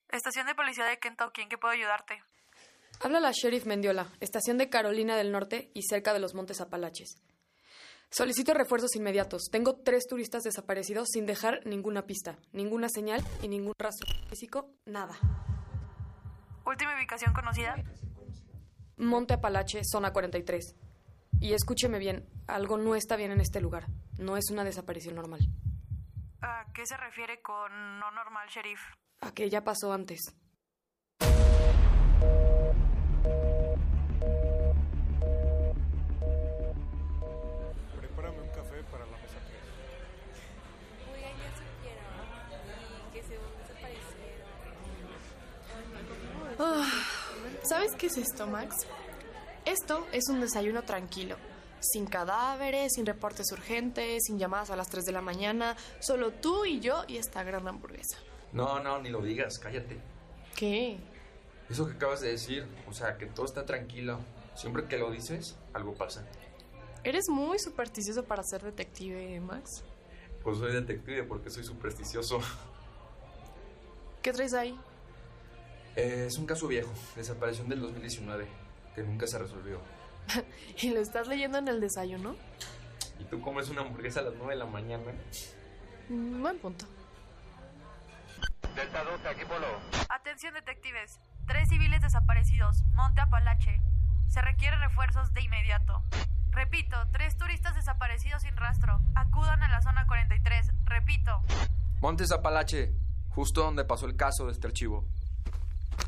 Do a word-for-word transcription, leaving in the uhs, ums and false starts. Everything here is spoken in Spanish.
Estación de policía de Kentucky, ¿en qué puedo ayudarte? Habla la Sheriff Mendiola, estación de Carolina del Norte y cerca de los Montes Apalaches. Solicito refuerzos inmediatos. Tengo tres turistas desaparecidos sin dejar ninguna pista, ninguna señal y ningún rastro físico, nada. ¿Última ubicación conocida? Monte Apalache, zona cuarenta y tres. Y escúcheme bien, algo no está bien en este lugar. No es una desaparición normal. ¿A qué se refiere con no normal, Sheriff? A que ya pasó antes. Prepárame un café para la mesa tres. Oigan, ya supieron. Y que según desaparecieron. Oh, ¿sabes qué es esto, Max? Esto es un desayuno tranquilo. Sin cadáveres, sin reportes urgentes, sin llamadas a las tres de la mañana. Solo tú y yo y esta gran hamburguesa. No, no, ni lo digas, cállate. ¿Qué? Eso que acabas de decir, o sea, que todo está tranquilo. Siempre que lo dices, algo pasa. Eres muy supersticioso para ser detective, Max. Pues soy detective porque soy supersticioso. ¿Qué traes ahí? Eh, es un caso viejo, desaparición del dos mil diecinueve, que nunca se resolvió. ¿Y lo estás leyendo en el desayuno? ¿Y tú comes una hamburguesa a las nueve de la mañana? Mm, buen punto. Delta dos, aquí Polo. Atención, detectives. Tres civiles desaparecidos, Monte Apalache. Se requieren refuerzos de inmediato. Repito, tres turistas desaparecidos sin rastro. Acudan a la zona cuarenta y tres. Repito. Montes Apalache, justo donde pasó el caso de este archivo.